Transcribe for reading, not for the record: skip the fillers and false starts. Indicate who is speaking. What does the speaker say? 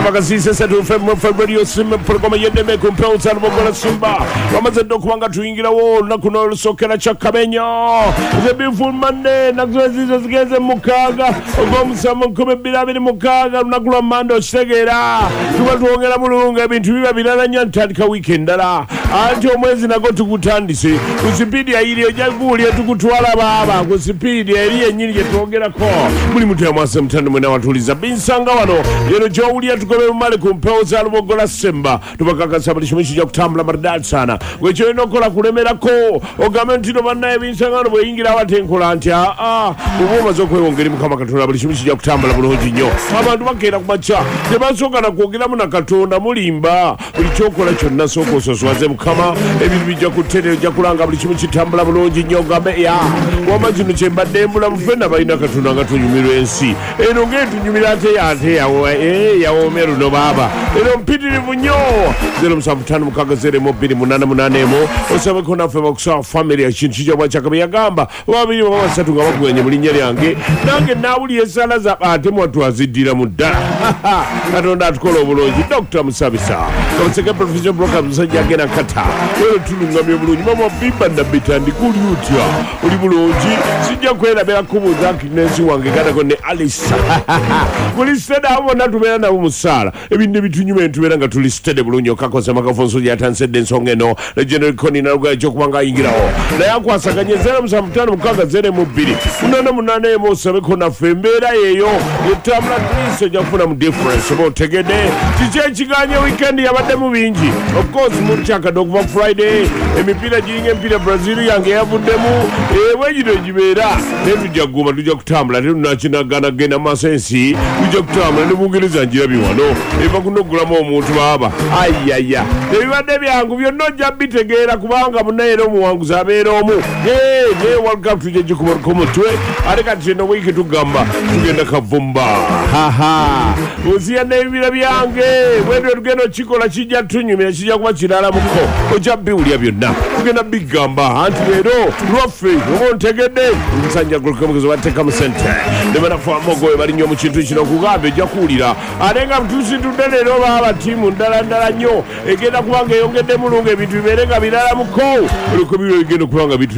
Speaker 1: bakasise setu February sim programa yendeme kumpeutsa Lubogola Simba bamaze dokubanga tuyingirawo nakuno lusokera Chakamenya ze biful Monday nakuzizo zigeze mukaga ogomusamo 2026 nakula mando kitegera tuwongera mulunga ebintu biba biralanya ntandika weekend dala anti omwezi nago tukutandise ku speed ya ile ojaguli tukutwala baba ku speed eri enyiri yetuongerako buli mutu ya mwase mtando mwena watuliza binsanga wano yeno jowulia tukobe mumale kumpeoza Lubogola Simba tubakakasa balishumishi ya kutambula maridadi sana wecho enokola kulemerako ogamentino banaye binsanga wano bweyingira watenkola anti ubuma zo kwewongeri mukama katonda balishumishi ya kutambula bulungi nnyo abantu bakera kumacha tebasoka na kwogeramu na katonda mulimba buli kyokola kyonna sooka ososwaze mukama ebintu bijja kuterera ojja kulanga buli kimu kitambula bulungi nnyo gambe ya wama kino kyembadde mbulamu ffenna balina katonda nga tunyumirwa ensi eno ng'etunyumira ate yawoomya luno baaba eno mpitirivu nnyo 07560288 osabeko naffe bakusawa family ekintu kijabwa kyakabe yagamba babiri baba basatu nga bakuganye mu linnya lyange nange naawulira esala za ate mwatwaziddira mu ddala katonda atukola obulungi Dr. Musabisa kabaseke professional broker musajja agenda kata wero tulungamye bulungi mama bimba nabita ndikuli utya oli bulungi sijja kwerabera kubuuza kinesi wange katako ne Alisa kulisitede abo natubeera nabo musala ebintu bitunyuma entubeera nga tulisitede bulungi okakosa makafonso yatansedde ensonga eno ne general koni naluga kyokubanga ayingirawo naye akwasaganye 075602 88 osabeko naffe embeera yeeyo yetambula kristo ojja kufuna mu difference oba otegedde kiki ekiganye weekend yabaddemu bingi of course mukyakadde okuva Friday emipiira giringa emipiira Brazil yange yavuddemu bwegito gibeera naye tujja kuguma tujja kutambula tetunakinagana genda masensi tujja kutambula ne Bungereza njirabi wano eva kunogulamu omuntu baaba ayaya ebibadde byangu byonna ojja bitegeera kubanga munaera omuwanguzi abeera omu ne World Cup tujja gikumaluko mutwe ate kati eno wiiki tugamba tugenda kavumba oziya n'ebibira byange bwedwe tugenda okikola kijja tunyumira kijja kuba kiralamuko ojja biwulya byonna tugenda bigamba anti leero lwaffe oba ontegedde omusanja gulukemugezo bateekamu sente ne banafamogowe balinnya mu kintu kino kugamba ejja kuwulira ate nga tusidudde leero baaba ttiimu ndala nnyo egenda kubanga eyongedde mulungu ebintu bibeere nga biralamuko olwokuba bigenda okuba nga